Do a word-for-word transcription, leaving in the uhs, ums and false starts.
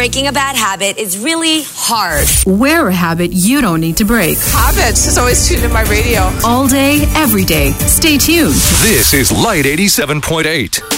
Breaking a bad habit is really hard. Wear a habit you don't need to break. Habits is always tuned in my radio. All day, every day. Stay tuned. This is Light eighty-seven point eight.